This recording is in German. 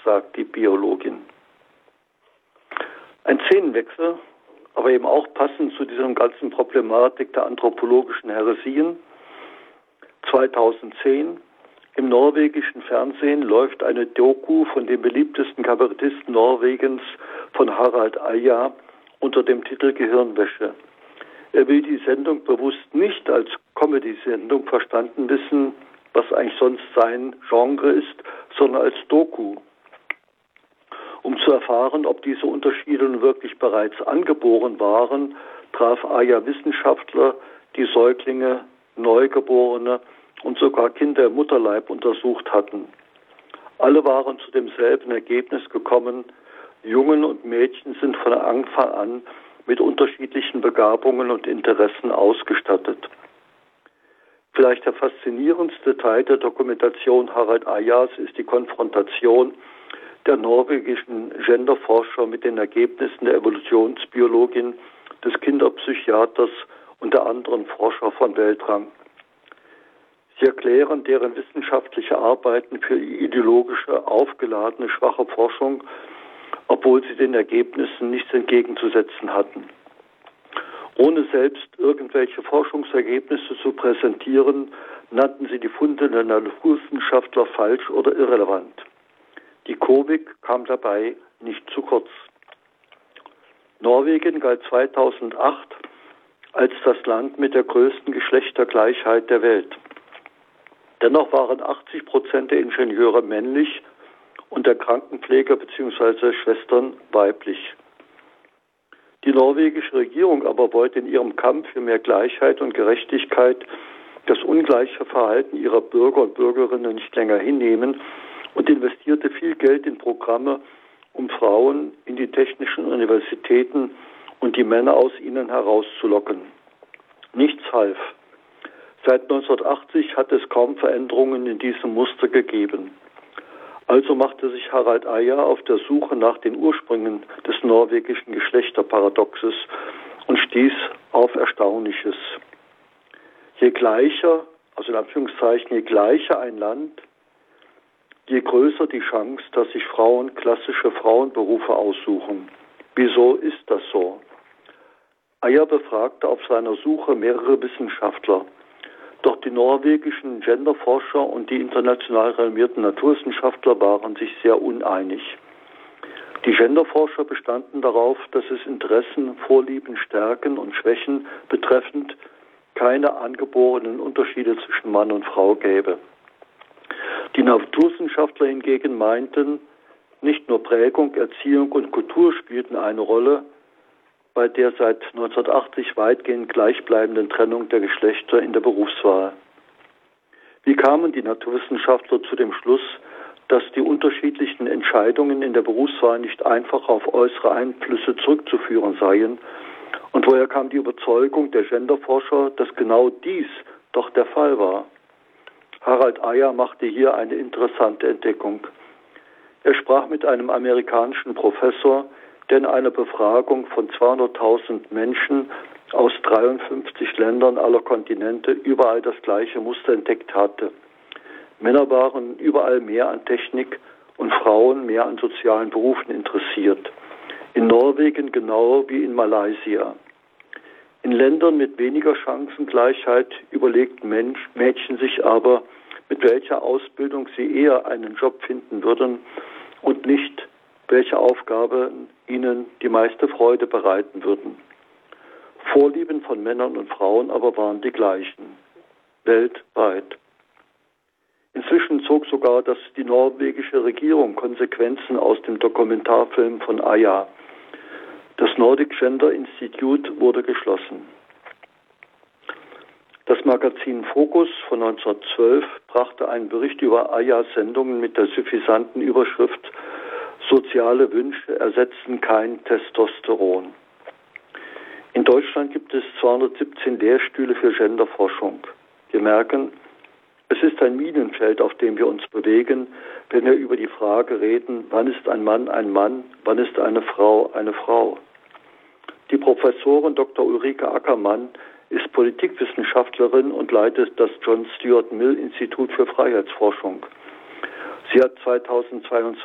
sagt die Biologin. Ein Szenenwechsel, aber eben auch passend zu dieser ganzen Problematik der anthropologischen Häresien. 2010 im norwegischen Fernsehen läuft eine Doku von dem beliebtesten Kabarettisten Norwegens, von Harald Eia, unter dem Titel Gehirnwäsche. Er will die Sendung bewusst nicht als Comedy-Sendung verstanden wissen, was eigentlich sonst sein Genre ist, sondern als Doku, um zu erfahren, ob diese Unterschiede nun wirklich bereits angeboren waren, traf Eia Wissenschaftler, die Säuglinge, Neugeborene und sogar Kinder im Mutterleib untersucht hatten. Alle waren zu demselben Ergebnis gekommen: Jungen und Mädchen sind von Anfang an mit unterschiedlichen Begabungen und Interessen ausgestattet. Vielleicht der faszinierendste Teil der Dokumentation Harald Eias ist die Konfrontation der norwegischen Genderforscher mit den Ergebnissen der Evolutionsbiologin, des Kinderpsychiaters und der anderen Forscher von Weltrang. Sie erklären deren wissenschaftliche Arbeiten für ideologische, aufgeladene, schwache Forschung, obwohl sie den Ergebnissen nichts entgegenzusetzen hatten. Ohne selbst irgendwelche Forschungsergebnisse zu präsentieren, nannten sie die Funde der Naturwissenschaftler falsch oder irrelevant. Die Komik kam dabei nicht zu kurz. Norwegen galt 2008 als das Land mit der größten Geschlechtergleichheit der Welt. Dennoch waren 80% der Ingenieure männlich und der Krankenpfleger bzw. Schwestern weiblich. Die norwegische Regierung aber wollte in ihrem Kampf für mehr Gleichheit und Gerechtigkeit das ungleiche Verhalten ihrer Bürger und Bürgerinnen nicht länger hinnehmen und investierte viel Geld in Programme, um Frauen in die technischen Universitäten und die Männer aus ihnen herauszulocken. Nichts half. Seit 1980 hat es kaum Veränderungen in diesem Muster gegeben. Also machte sich Harald Eia auf der Suche nach den Ursprüngen des norwegischen Geschlechterparadoxes und stieß auf Erstaunliches. Je gleicher, also in Anführungszeichen, je gleicher ein Land, je größer die Chance, dass sich Frauen klassische Frauenberufe aussuchen. Wieso ist das so? Eia befragte auf seiner Suche mehrere Wissenschaftler. Doch die norwegischen Genderforscher und die international renommierten Naturwissenschaftler waren sich sehr uneinig. Die Genderforscher bestanden darauf, dass es Interessen, Vorlieben, Stärken und Schwächen betreffend keine angeborenen Unterschiede zwischen Mann und Frau gäbe. Die Naturwissenschaftler hingegen meinten, nicht nur Prägung, Erziehung und Kultur spielten eine Rolle bei der seit 1980 weitgehend gleichbleibenden Trennung der Geschlechter in der Berufswahl. Wie kamen die Naturwissenschaftler zu dem Schluss, dass die unterschiedlichen Entscheidungen in der Berufswahl nicht einfach auf äußere Einflüsse zurückzuführen seien? Und woher kam die Überzeugung der Genderforscher, dass genau dies doch der Fall war? Harald Eia machte hier eine interessante Entdeckung. Er sprach mit einem amerikanischen Professor, der in einer Befragung von 200.000 Menschen aus 53 Ländern aller Kontinente überall das gleiche Muster entdeckt hatte. Männer waren überall mehr an Technik und Frauen mehr an sozialen Berufen interessiert. In Norwegen genau wie in Malaysia. In Ländern mit weniger Chancengleichheit überlegten Mädchen sich aber, mit welcher Ausbildung sie eher einen Job finden würden und nicht, welche Aufgaben ihnen die meiste Freude bereiten würden. Vorlieben von Männern und Frauen aber waren die gleichen, weltweit. Inzwischen zog sogar die norwegische Regierung Konsequenzen aus dem Dokumentarfilm von Eia. Das Nordic Gender Institute wurde geschlossen. Das Magazin Focus von 1912 brachte einen Bericht über Eias Sendungen mit der suffisanten Überschrift „Soziale Wünsche ersetzen kein Testosteron“. In Deutschland gibt es 217 Lehrstühle für Genderforschung. Wir merken, es ist ein Minenfeld, auf dem wir uns bewegen, wenn wir über die Frage reden, wann ist ein Mann, wann ist eine Frau. Die Professorin Dr. Ulrike Ackermann ist Politikwissenschaftlerin und leitet das John Stuart Mill Institut für Freiheitsforschung. Sie hat 2022